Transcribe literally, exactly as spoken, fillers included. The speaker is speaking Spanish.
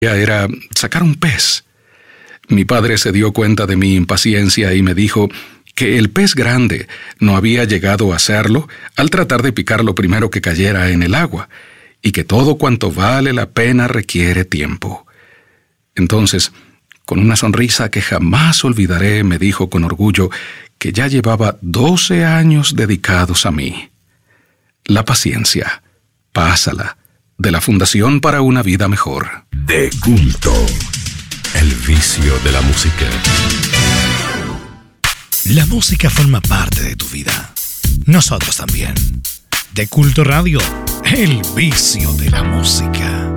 era sacar un pez. Mi padre se dio cuenta de mi impaciencia y me dijo que el pez grande no había llegado a hacerlo al tratar de picar lo primero que cayera en el agua, y que todo cuanto vale la pena requiere tiempo. Entonces, con una sonrisa que jamás olvidaré, me dijo con orgullo que ya llevaba doce años dedicados a mí. La paciencia, pásala, de la Fundación para una Vida Mejor. De culto, el vicio de la música. La música forma parte de tu vida. Nosotros también. De Culto Radio, el vicio de la música.